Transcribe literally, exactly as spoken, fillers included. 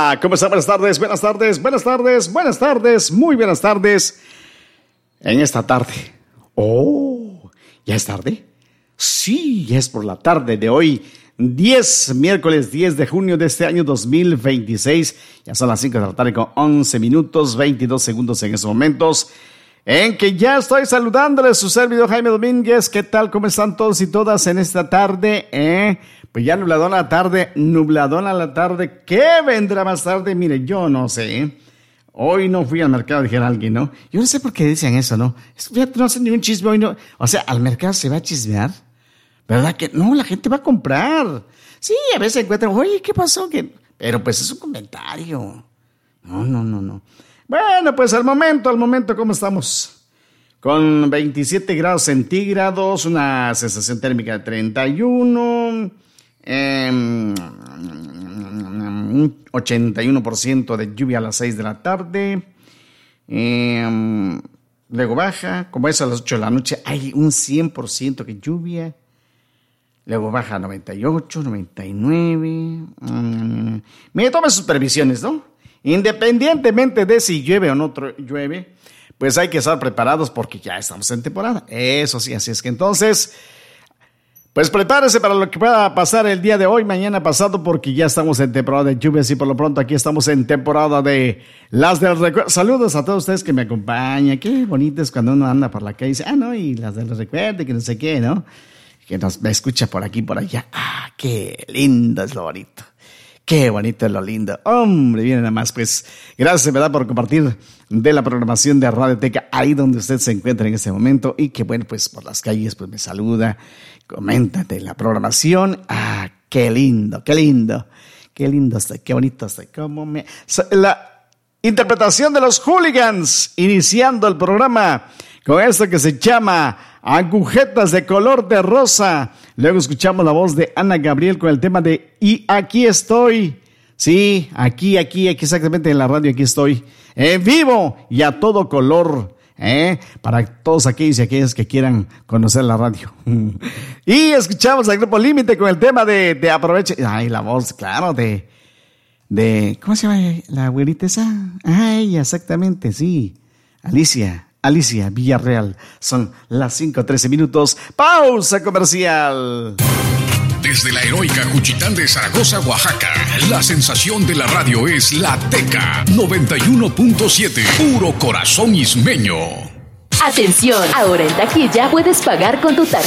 Hola, ¿cómo están? Buenas tardes, buenas tardes, buenas tardes, buenas tardes, muy buenas tardes. En esta tarde. Oh, ¿ya es tarde? Sí, ya es por la tarde de hoy, diez, miércoles diez de junio de este año dos mil veintiséis. Ya son las cinco de la tarde con once minutos, veintidós segundos en estos momentos, en que ya estoy saludándoles su servidor Jaime Domínguez. ¿Qué tal? ¿Cómo están todos y todas en esta tarde? ¿Eh? Pues ya nubladona la tarde, nubladona la tarde. ¿Qué vendrá más tarde? Mire, yo no sé, ¿eh? Hoy no fui al mercado, dijera alguien, ¿no? Yo no sé por qué dicen eso, ¿no? Fíjate, no hacen ni un chisme hoy, ¿no? O sea, ¿al mercado se va a chismear? ¿Verdad que no? La gente va a comprar. Sí, a veces encuentran, oye, ¿qué pasó? ¿Qué? Pero pues es un comentario. No, no, no, no. Bueno, pues al momento, al momento, ¿cómo estamos? Con veintisiete grados centígrados, una sensación térmica de treinta y uno, eh, ochenta y uno por ciento de lluvia a las seis de la tarde, eh, luego baja, como eso a las ocho de la noche, hay un cien por ciento de lluvia, luego baja a noventa y ocho, noventa y nueve, um, mire, tome sus previsiones, ¿no? Independientemente de si llueve o no llueve, pues hay que estar preparados porque ya estamos en temporada. Eso sí, así es que entonces, pues prepárese para lo que pueda pasar el día de hoy, mañana, pasado, porque ya estamos en temporada de lluvias y por lo pronto aquí estamos en temporada de las del recuerdo. Saludos a todos ustedes que me acompañan. Qué bonito es cuando uno anda por la calle y dice, ah, no, y las del recuerdo, que no sé qué, ¿no? Que nos me escucha por aquí, por allá. Ah, qué lindo es lo bonito. Qué bonito es lo lindo. Hombre, viene nada más. Pues gracias, ¿verdad?, por compartir de la programación de Radioteca ahí donde usted se encuentra en este momento. Y que bueno, pues por las calles pues me saluda, coméntate la programación. Ah, qué lindo, qué lindo. Qué lindo estoy, qué bonito estoy. Cómo me... La interpretación de los Hooligans, iniciando el programa con esto que se llama Agujetas de color de rosa. Luego escuchamos la voz de Ana Gabriel con el tema de Y aquí estoy. Sí, aquí, aquí, aquí exactamente en la radio, aquí estoy. En vivo y a todo color. ¿eh? Para todos aquellos y aquellas que quieran conocer la radio. Y escuchamos al Grupo Límite con el tema de, de Aproveche. Ay, la voz, claro, de, de... ¿Cómo se llama la güerita esa? Ay, exactamente, sí. Alicia. Alicia Villarreal. Son las cinco trece minutos. Pausa comercial. Desde la heroica Juchitán de Zaragoza, Oaxaca, la sensación de la radio es La Teca noventa y uno punto siete. Puro corazón ismeño. Atención, ahora en taquilla puedes pagar con tu tarjeta